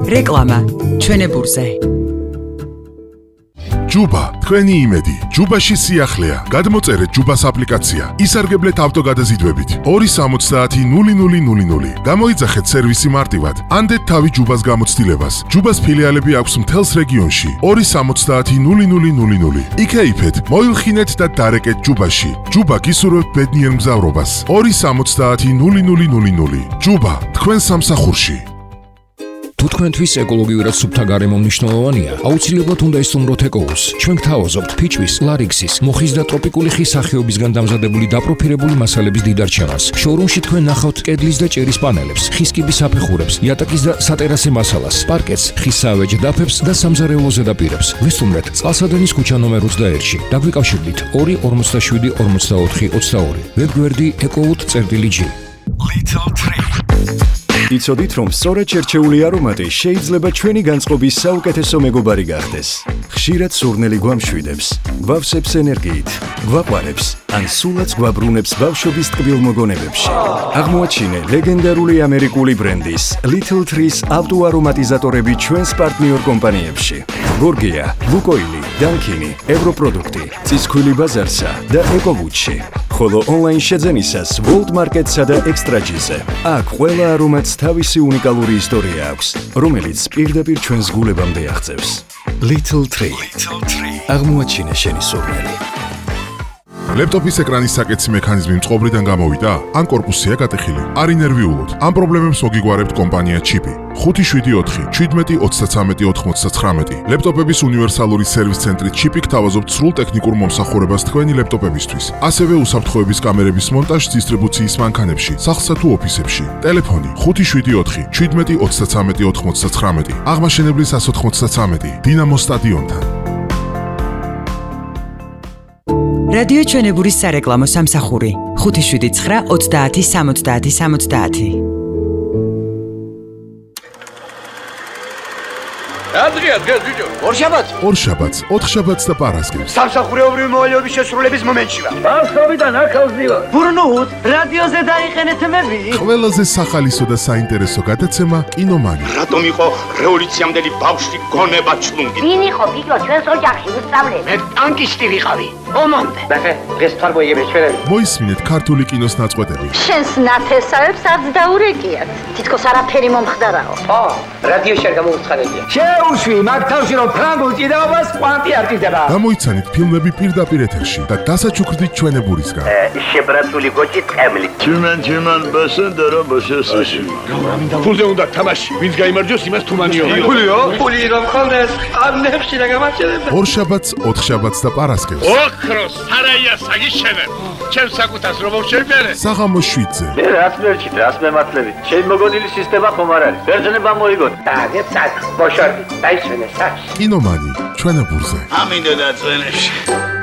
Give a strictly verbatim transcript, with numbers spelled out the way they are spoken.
რეკლამა ჩვენებურზე. ჯუბა, თქვენი იმედი. ჯუბაში სიახლეა. გადმოწერეთ ჯუბას აპლიკაცია. ისარგებლეთ ავტოგადაზიდვებით. ორი სამოცდაათი ნული ნული ნული ნული. გამოიძახეთ სერვისი მარტივად. ანდეთ თავი ჯუბას გამოცდილებას. ჯუბას ფილიალები აქვს მთელს რეგიონში. ორი სამოცდაათი ნული ნული ნული ნული. იქეიფეთ, მოილხინეთ და დარეკეთ ჯუბაში. ჯუბა გისურვებთ ბედნიერ მგზავრობას. ორი სამოცდაათი ნული ნული ნული ნული. ჯუბა, თქვენ სამსახურში. თუ თქვენთვის ეკოლოგიურად სუფთა გარემო მნიშვნელოვანია, აუცილებლად უნდა ისწავლოთ ეკოუს. ჩვენ გთავაზობთ ფიჩვის, ლარიქსის, მოხის და ტროპიკული ხის სახეობისგან დამზადებული დაპროფილებული მასალების დიდ არჩევანს. შოურუმში თქვენ ნახავთ კედლის და ჭერის პანელებს, ხის კიბის საფეხურებს, იატაკის და სატერასე მასალას, პარკეტს, ხის სავეჯ დაფებს და სამზარეულო ზედაპირებს. ვესტუმრეთ წყალსადენის ქუჩა ნომერ ოცდაერთში. დაგვიკავშირდით ორი ორმოცდაშვიდი ორმოცდაოთხი ოცდაორი. ვებგვერდი ეკოუთ.წერტილი.ჯი. Little Tree. იცოდით, რომ სწორედ შერჩეული არომატი შეიძლება ჩვენი განწყობის საუკეთესო მეგობარი გახდეს. ხშირად სურნელი გვამშვიდებს, გვავსებს ენერგიით, გვაყვარებს, ან სულაც გვაბრუნებს ბავშვობის ტკბილ მოგონებებში. აღმოაჩინე ლეგენდარული ამერიკული ბრენდის Little Trees ავტოარომატიზატორები ჩვენს პარტნიორ კომპანიებში. გორგია, ლუკოილი, დანკინი, ევროპროდუქტი, წისქვილი ბაზარსა და ეკოვუჩი. ხოლო ონლაინ შეძენისას World Market-სა და Extra-G-ზე. აქ ყველა არომატს თავისი უნიკალური ისტორია აქვს, რომელიც პირდაპირ ჩვენს გულებამდე აღწევს. Little Tree. აღმოაჩინე შენი სურნელი. ლეპტოპის ეკრანის საკეთის მექანიზმი მწყობრიდან გამოვიდა? ან კორპუსია გატეხილი? არ ინერვიულოთ. ამ პრობლემებს მოგიგგვარებთ კომპანია ჩიპი. ხუთი შვიდი ოთხი შვიდმეტი ოცდათრამეტი ოთხმოცდათხრამეტი. ლეპტოპების უნივერსალური სერვის ცენტრი ჩიპი გთავაზობთ სრულ ტექნიკურ მომსახურებას თქვენი ლეპტოპებისთვის. ასევე უსაფრთხოების კამერების მონტაჟს დისტრიბუციის მანქანებში, სახლსა თუ ოფისებში. ტელეფონი ხუთი შვიდი ოთხი შვიდმეტი ოცდათრამეტი ოთხმოცდათხრამეტი. აღმაშენებლის ას ოთხმოცდათრამეტი. დინამო სტადიონთან. რადიო ჩვენებურის სარეკლამო სამსახური ხუთი შვიდი ცხრა ოცდაათი სამოცდაათი სამოცდაათი. Adria, adria, adria. ორშაბათს? ორშაბათს, ოთხშაბათს და პარასკევს. სამსახურეობრივი მოვალეობის შესრულების მომენტში ვარ. Ბავშვობიდან ახალზი ვარ. ბურნუთ, რადიოზე დაიყენეთ მები. ყველაზე სახალისო და საინტერესო გადაცემა კინომანი. რატომ იყო რევოლუციამდელი ბავშვი გონება ჩლუნგი? ვინ იყო ბიჭო ჩვენს ოჯახში უსწავლელი? მე ტანკისტი ვიყავი. ომამდე. Ნახე, დღეს თარგმნიები ჩვენები. მოისმინეთ ქართული კინოს ნაწყვეტები. შენს ნათესავებს არც დაურეკიათ. თითქოს არაფერი მომხდარაო. ო, რადიოში არ გამოუცხადებია. შეუშვი, მაგ თავში რომ ფრანგულ ჭიდაობას კვანტი არ ჭირდება. გამოიცანით ფილმები პირდაპირ ეთერში და დასაჩუქრდით ჩვენებურისგან. შებრაცული გოჭი ტყემლი. Tümen tümen basın dara başasın. ფულზე უნდა თამაში. ვინც გაიმარჯვოს, იმას თუმანიო. ფულიო? ფული რომ ხონდეს, ამნებში და გამაჩერებ. ორშაბათს, ოთხშაბათს და პარასკევს. ოქროს სარაია საგიშენებ. ჩემს საკუთას რომ მოვშევიარე. საღამოს შვიდზე. Ne rast merchit, rast mematlevit. Şey mogodili sistema xomar არის. ბერძნება მოიგოთ. და წაკ, ბოშორდი, დაიშვენე საჩ. კინომანი ჩვენებურზე. ამინდა და წვენებში.